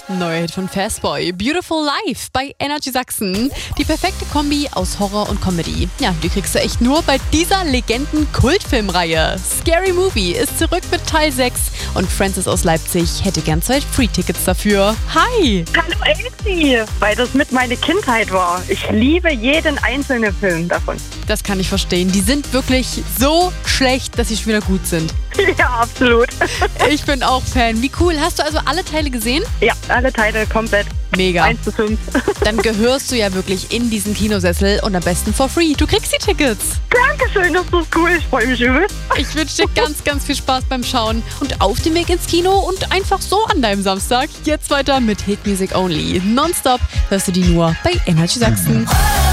Neuer Hit von Fastboy, Beautiful Life bei Energy Sachsen. Die perfekte Kombi aus Horror und Comedy. Ja, die kriegst du echt nur bei dieser Legenden-Kultfilmreihe. Scary Movie ist zurück mit Teil 6 und Francis aus Leipzig hätte gern 2 Free-Tickets dafür. Hi! Hallo Elsie, weil das mit meiner Kindheit war. Ich liebe jeden einzelnen Film davon. Das kann ich verstehen. Die sind wirklich so schlecht, dass sie schon wieder gut sind. Ja, absolut. Ich bin auch Fan. Wie cool. Hast du also alle Teile gesehen? Ja, alle Teile komplett. Mega. 1:5. Dann gehörst du ja wirklich in diesen Kinosessel und am besten for free. Du kriegst die Tickets. Dankeschön, das ist cool. Ich freue mich übel. Ich wünsche dir ganz, ganz viel Spaß beim Schauen und auf dem Weg ins Kino und einfach so an deinem Samstag. Jetzt weiter mit Hit Music Only. Nonstop hörst du die nur bei Energy Sachsen.